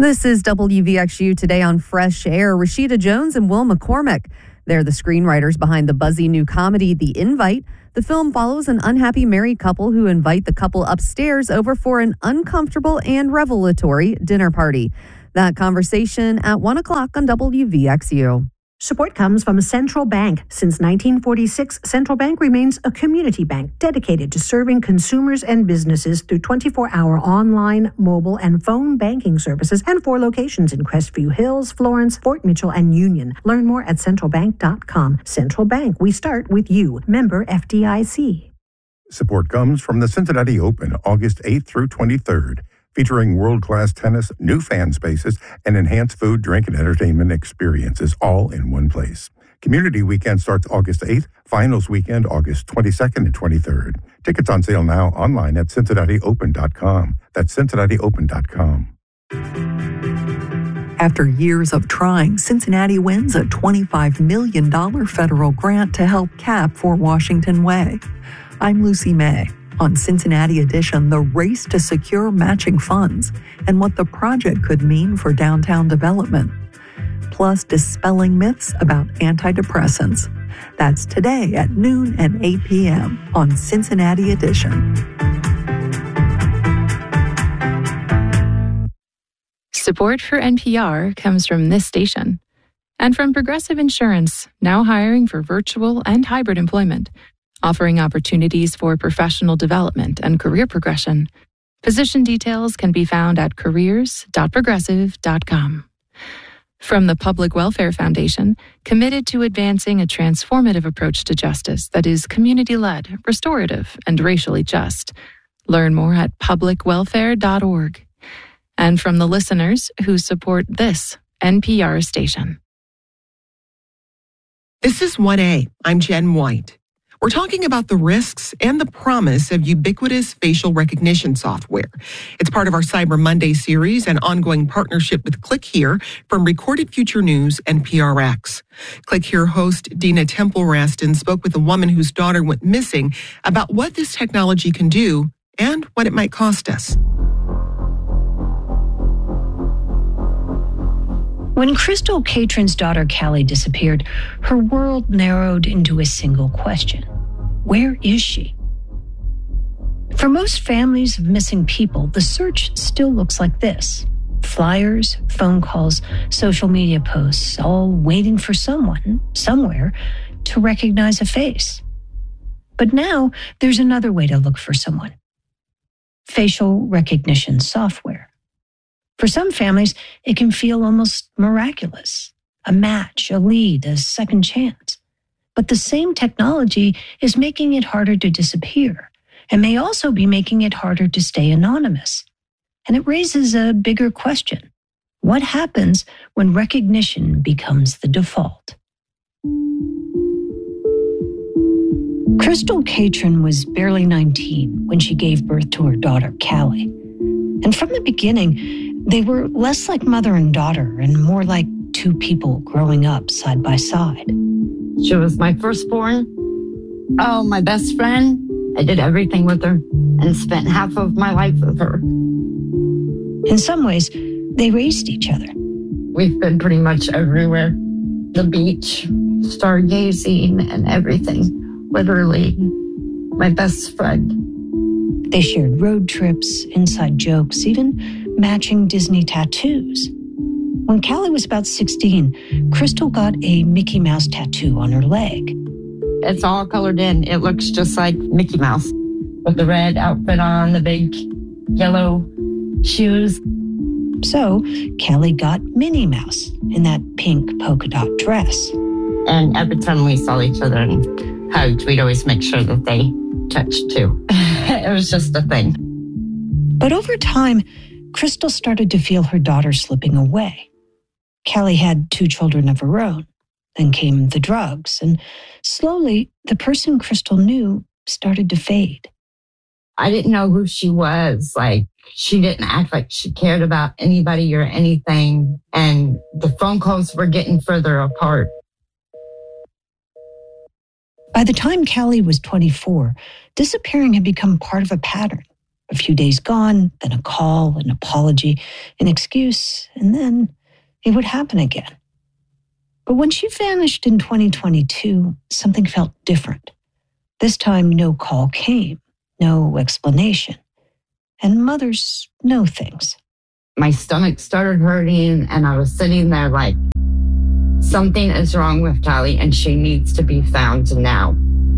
This is WVXU Today on Fresh Air. Rashida Jones and Will McCormick. They're the screenwriters behind the buzzy new comedy, The Invite. The film follows an unhappy married couple who invite the couple upstairs over for an uncomfortable and revelatory dinner party. That conversation at 1 o'clock on WVXU. Support comes from Central Bank. Since 1946, Central Bank remains a community bank dedicated to serving consumers and businesses through 24-hour online, mobile, and phone banking services and 4 locations in Crestview Hills, Florence, Fort Mitchell, and Union. Learn more at centralbank.com. Central Bank, we start with you. Member FDIC. Support comes from the Cincinnati Open, August 8th through 23rd. Featuring world-class tennis, new fan spaces, and enhanced food, drink, and entertainment experiences all in one place. Community Weekend starts August 8th, Finals Weekend August 22nd and 23rd. Tickets on sale now online at CincinnatiOpen.com. That's CincinnatiOpen.com. After years of trying, Cincinnati wins a $25 million federal grant to help cap for Washington Way. I'm Lucy May. On Cincinnati Edition, the race to secure matching funds and what the project could mean for downtown development. Plus, dispelling myths about antidepressants. That's today at noon and 8 p.m. on Cincinnati Edition. Support for NPR comes from this station and from Progressive Insurance, now hiring for virtual and hybrid employment, offering opportunities for professional development and career progression. Position details can be found at careers.progressive.com. From the Public Welfare Foundation, committed to advancing a transformative approach to justice that is community-led, restorative, and racially just. Learn more at publicwelfare.org. And from the listeners who support this NPR station. This is 1A. I'm Jen White. We're talking about the risks and the promise of ubiquitous facial recognition software. It's part of our Cyber Monday series and ongoing partnership with ClickHear from Recorded Future News and PRX. ClickHear host Dina Temple-Raston spoke with a woman whose daughter went missing about what this technology can do and what it might cost us. When Crystal Catron's daughter Callie disappeared, her world narrowed into a single question. Where is she? For most families of missing people, the search still looks like this. Flyers, phone calls, social media posts, all waiting for someone, somewhere, to recognize a face. But now there's another way to look for someone. Facial recognition software. For some families, it can feel almost miraculous. A match, a lead, a second chance. But the same technology is making it harder to disappear and may also be making it harder to stay anonymous. And it raises a bigger question. What happens when recognition becomes the default? Crystal Catron was barely 19 when she gave birth to her daughter, Callie. And from the beginning, they were less like mother and daughter and more like two people growing up side by side. She was my firstborn. Oh, my best friend. I did everything with her and spent half of my life with her. In some ways, they raised each other. We've been pretty much everywhere. The beach, stargazing, and everything. Literally, my best friend. They shared road trips, inside jokes, even matching Disney tattoos. When Callie was about 16, Crystal got a Mickey Mouse tattoo on her leg. It's all colored in. It looks just like Mickey Mouse with the red outfit on, the big yellow shoes. So Callie got Minnie Mouse in that pink polka dot dress. And every time we saw each other and hugged, we'd always make sure that they touched too. It was just a thing. But over time, Crystal started to feel her daughter slipping away. Callie had 2 children of her own. Then came the drugs, and slowly, the person Crystal knew started to fade. I didn't know who she was. Like, she didn't act like she cared about anybody or anything, and the phone calls were getting further apart. By the time Callie was 24, disappearing had become part of a pattern. A few days gone, then a call, an apology, an excuse, and then it would happen again. But when she vanished in 2022, something felt different. This time, no call came, no explanation, and mothers know things. My stomach started hurting, and I was sitting there like, something is wrong with Callie, and she needs to be found now.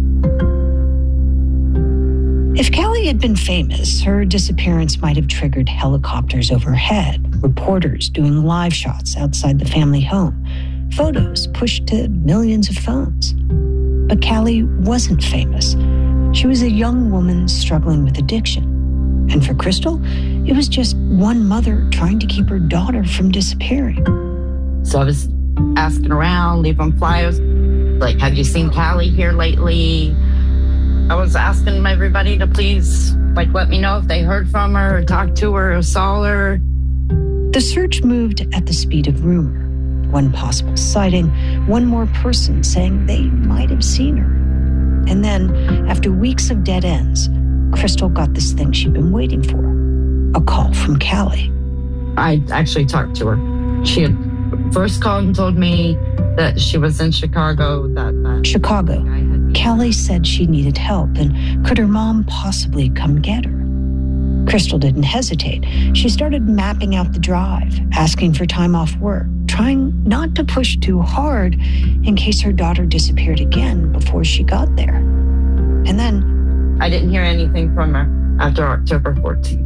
If Callie had been famous, her disappearance might have triggered helicopters overhead, reporters doing live shots outside the family home, photos pushed to millions of phones. But Callie wasn't famous. She was a young woman struggling with addiction. And for Crystal, it was just one mother trying to keep her daughter from disappearing. So I was asking around, leaving flyers, like, have you seen Callie here lately? I was asking everybody to please, let me know if they heard from her, or talked to her, or saw her. The search moved at the speed of rumor. One possible sighting, one more person saying they might have seen her. And then, after weeks of dead ends, Crystal got this thing she'd been waiting for, a call from Callie. I actually talked to her. She had first called and told me that she was in Chicago. Chicago. Callie said she needed help, and could her mom possibly come get her? Crystal didn't hesitate. She started mapping out the drive, asking for time off work, trying not to push too hard in case her daughter disappeared again before she got there. And then I didn't hear anything from her after October 14th.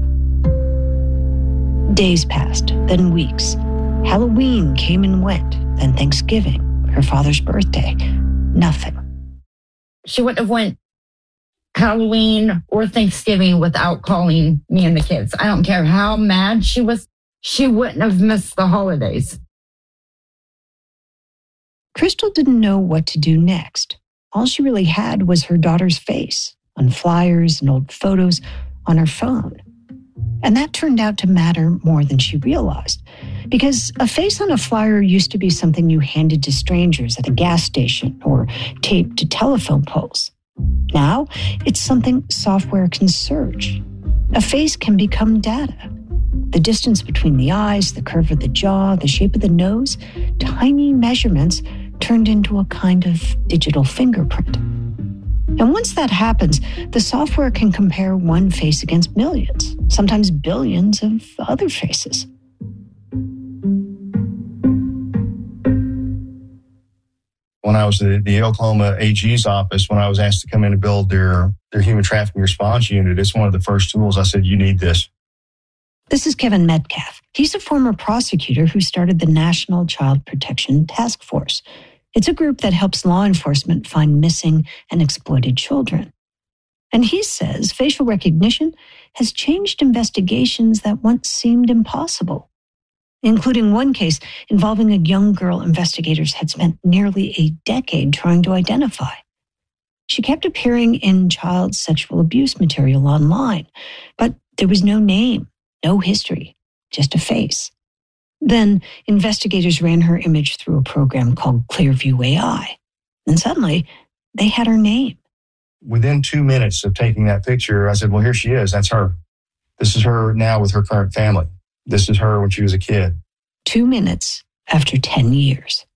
Days passed, then weeks. Halloween came and went, then Thanksgiving, her father's birthday. Nothing. She wouldn't have went Halloween or Thanksgiving without calling me and the kids. I don't care how mad she was. She wouldn't have missed the holidays. Crystal didn't know what to do next. All she really had was her daughter's face on flyers and old photos on her phone. And that turned out to matter more than she realized, because a face on a flyer used to be something you handed to strangers at a gas station or taped to telephone poles. Now, it's something software can search. A face can become data. The distance between the eyes, the curve of the jaw, the shape of the nose, tiny measurements turned into a kind of digital fingerprint. And once that happens, the software can compare one face against millions, sometimes billions of other faces. When I was at the Oklahoma AG's office, when I was asked to come in and build their human trafficking response unit, it's one of the first tools I said, you need this. This is Kevin Metcalf. He's a former prosecutor who started the National Child Protection Task Force. It's a group that helps law enforcement find missing and exploited children. And he says facial recognition has changed investigations that once seemed impossible, including one case involving a young girl investigators had spent nearly a decade trying to identify. She kept appearing in child sexual abuse material online, but there was no name, no history, just a face. Then investigators ran her image through a program called Clearview AI. And suddenly, they had her name. Within 2 minutes of taking that picture, I said, well, here she is. That's her. This is her now with her current family. This is her when she was a kid. 2 minutes after 10 years.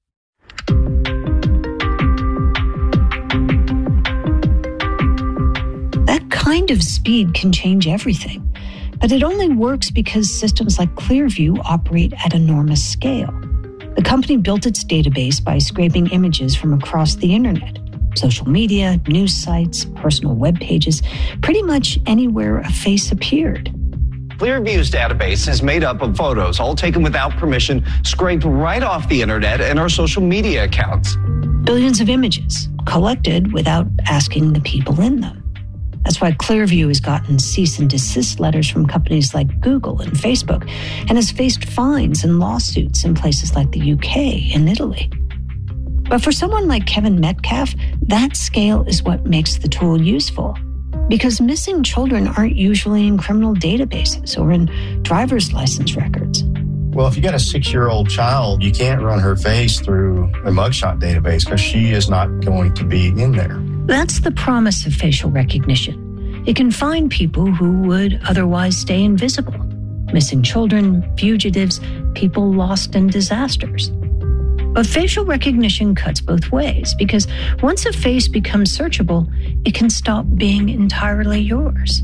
That kind of speed can change everything. But it only works because systems like Clearview operate at enormous scale. The company built its database by scraping images from across the internet, social media, news sites, personal web pages, pretty much anywhere a face appeared. Clearview's database is made up of photos, all taken without permission, scraped right off the internet and our social media accounts. Billions of images collected without asking the people in them. That's why Clearview has gotten cease and desist letters from companies like Google and Facebook and has faced fines and lawsuits in places like the UK and Italy. But for someone like Kevin Metcalf, that scale is what makes the tool useful, because missing children aren't usually in criminal databases or in driver's license records. Well, if you got a 6-year-old child, you can't run her face through a mugshot database because she is not going to be in there. That's the promise of facial recognition. it can find people who would otherwise stay invisible. Missing children, fugitives, people lost in disasters. But facial recognition cuts both ways because once a face becomes searchable, it can stop being entirely yours.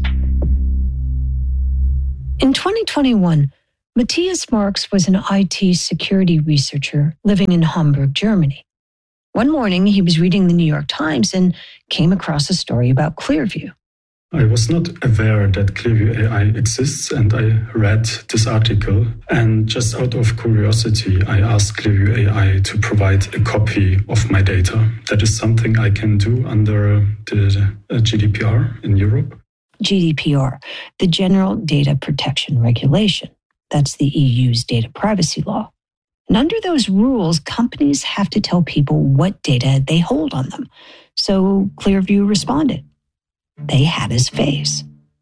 In 2021, Matthias Marx was an IT security researcher living in Hamburg, Germany. One morning, he was reading the New York Times and came across a story about Clearview. I was not aware that Clearview AI exists, and I read this article. And just out of curiosity, I asked Clearview AI to provide a copy of my data. That is something I can do under the GDPR in Europe. GDPR, the General Data Protection Regulation. That's the EU's data privacy law. And under those rules, companies have to tell people what data they hold on them. So Clearview responded. They had his face.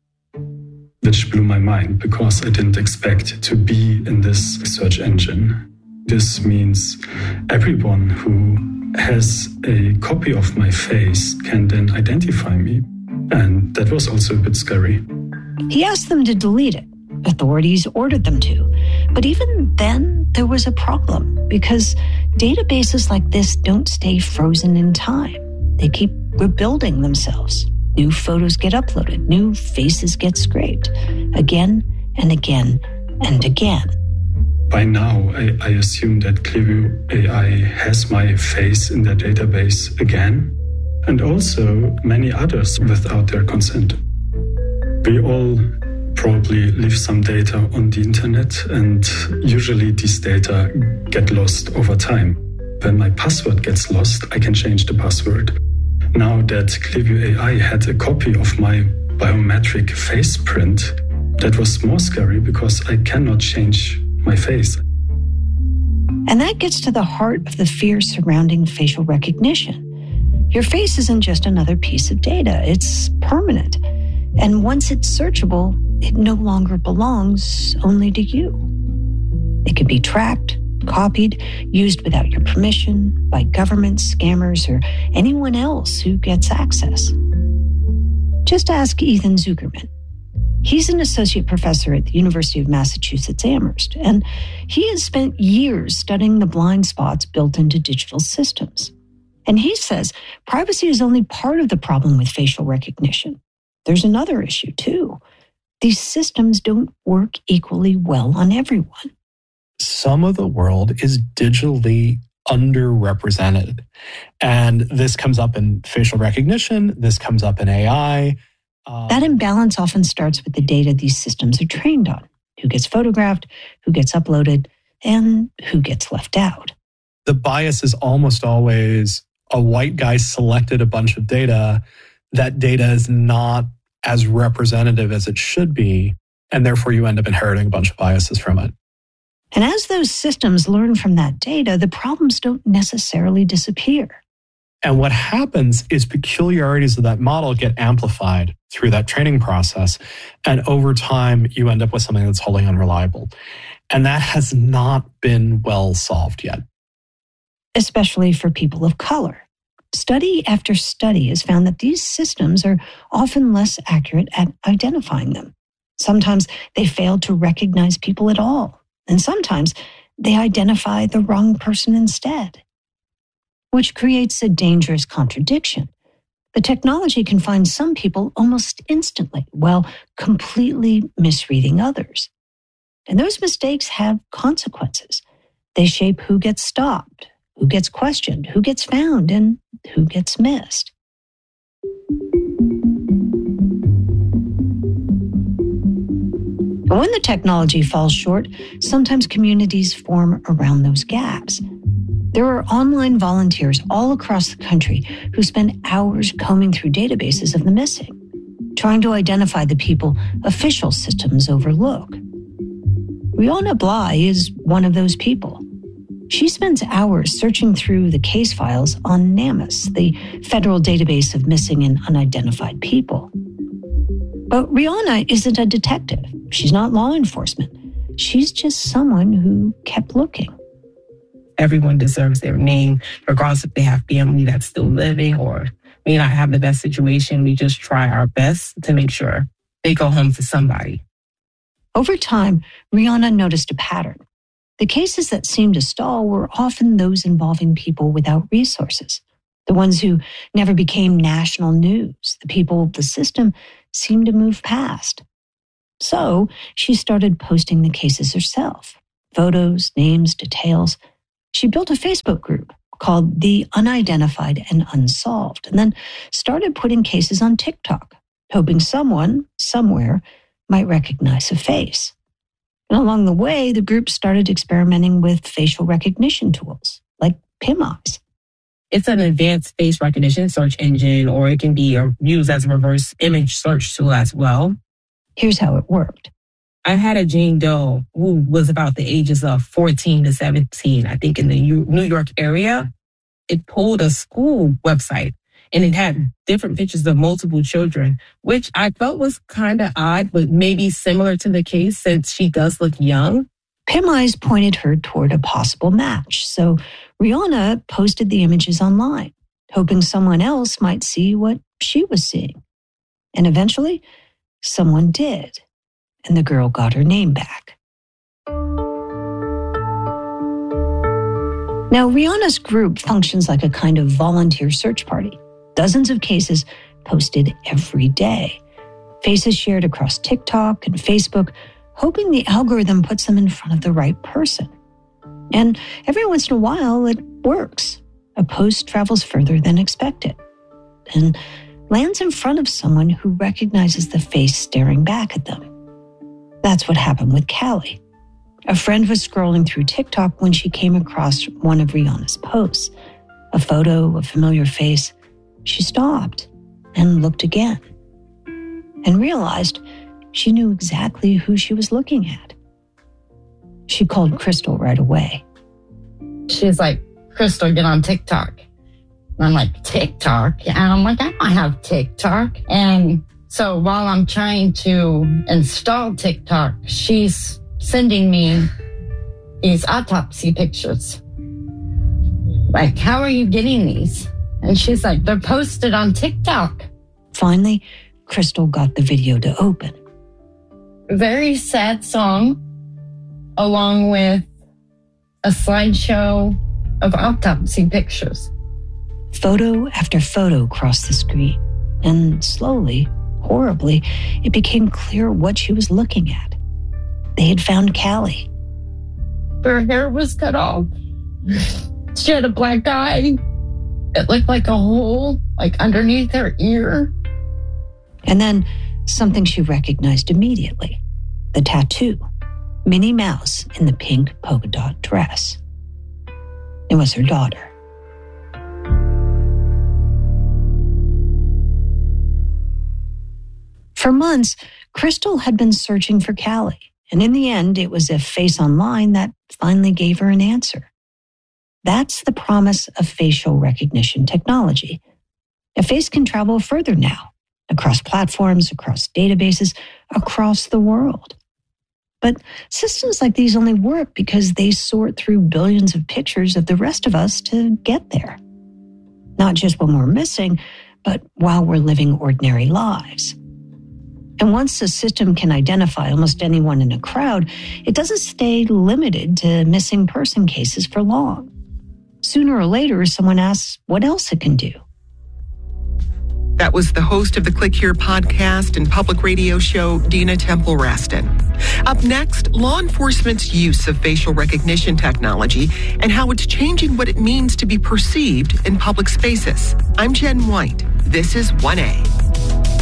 Which blew my mind because I didn't expect to be in this search engine. This means everyone who has a copy of my face can then identify me. And that was also a bit scary. He asked them to delete it. Authorities ordered them to. But even then, there was a problem because databases like this don't stay frozen in time. They keep rebuilding themselves. New photos get uploaded. New faces get scraped. Again and again and again. By now, I assume that Clearview AI has my face in their database again, and also many others without their consent. We all probably leave some data on the internet, and usually these data get lost over time. When my password gets lost, I can change the password. Now that Clearview AI had a copy of my biometric face print, that was more scary because I cannot change my face. And that gets to the heart of the fear surrounding facial recognition. Your face isn't just another piece of data, it's permanent. And once it's searchable, it no longer belongs only to you. It can be tracked, copied, used without your permission by governments, scammers, or anyone else who gets access. Just ask Ethan Zuckerman. He's an associate professor at the University of Massachusetts Amherst, and he has spent years studying the blind spots built into digital systems. And he says privacy is only part of the problem with facial recognition. There's another issue, too. These systems don't work equally well on everyone. Some of the world is digitally underrepresented. And this comes up in facial recognition. This comes up in AI. That imbalance often starts with the data these systems are trained on. Who gets photographed, who gets uploaded, and who gets left out. The bias is almost always a white guy selected a bunch of data. That data is not as representative as it should be. And therefore, you end up inheriting a bunch of biases from it. And as those systems learn from that data, the problems don't necessarily disappear. And what happens is peculiarities of that model get amplified through that training process. And over time, you end up with something that's wholly unreliable. And that has not been well solved yet. Especially for people of color. Study after study has found that these systems are often less accurate at identifying them. Sometimes they fail to recognize people at all. And sometimes they identify the wrong person instead, which creates a dangerous contradiction. The technology can find some people almost instantly, while completely misreading others. And those mistakes have consequences. They shape who gets stopped, who gets questioned, who gets found, and who gets missed. But when the technology falls short, sometimes communities form around those gaps. There are online volunteers all across the country who spend hours combing through databases of the missing, trying to identify the people official systems overlook. Rihanna Bly is one of those people. She spends hours searching through the case files on NamUs, the federal database of missing and unidentified people. But Rihanna isn't a detective. She's not law enforcement. She's just someone who kept looking. Everyone deserves their name, regardless if they have family that's still living or may not have the best situation. We just try our best to make sure they go home to somebody. Over time, Rihanna noticed a pattern. The cases that seemed to stall were often those involving people without resources, the ones who never became national news, the people the system seemed to move past. So she started posting the cases herself, photos, names, details. She built a Facebook group called The Unidentified and Unsolved, and then started putting cases on TikTok, hoping someone, somewhere, might recognize a face. And along the way, the group started experimenting with facial recognition tools like PimEyes. It's an advanced face recognition search engine, or it can be used as a reverse image search tool as well. Here's how it worked. I had a Jane Doe who was about the ages of 14 to 17, I think in the New York area. It pulled a school website and it had different pictures of multiple children, which I felt was kind of odd, but maybe similar to the case since she does look young. PimEyes pointed her toward a possible match, so Rihanna posted the images online, hoping someone else might see what she was seeing. And eventually, someone did, and the girl got her name back. Now, Rihanna's group functions like a kind of volunteer search party. Dozens of cases posted every day. Faces shared across TikTok and Facebook, hoping the algorithm puts them in front of the right person. And every once in a while, it works. A post travels further than expected and lands in front of someone who recognizes the face staring back at them. That's what happened with Callie. A friend was scrolling through TikTok when she came across one of Rihanna's posts. A photo, a familiar face. She stopped and looked again and realized she knew exactly who she was looking at. She called Crystal right away. She's like, Crystal, get on TikTok. And I'm like, TikTok? And I'm like, I don't have TikTok. And so while I'm trying to install TikTok, she's sending me these autopsy pictures. Like, how are you getting these? And she's like, they're posted on TikTok. Finally, Crystal got the video to open. Very sad song, along with a slideshow of autopsy pictures. Photo after photo crossed the screen, and slowly, horribly, it became clear what she was looking at. They had found Callie. Her hair was cut off. She had a black eye. It looked like a hole, like underneath her ear. And then something she recognized immediately. The tattoo. Minnie Mouse in the pink polka dot dress. It was her daughter. For months, Crystal had been searching for Callie, and in the end, it was a face online that finally gave her an answer. That's the promise of facial recognition technology. A face can travel further now, across platforms, across databases, across the world. But systems like these only work because they sort through billions of pictures of the rest of us to get there. Not just when we're missing, but while we're living ordinary lives. And once the system can identify almost anyone in a crowd, it doesn't stay limited to missing person cases for long. Sooner or later, someone asks what else it can do. That was the host of the Click Here podcast and public radio show, Dina Temple-Raston. Up next, law enforcement's use of facial recognition technology and how it's changing what it means to be perceived in public spaces. I'm Jen White. This is 1A.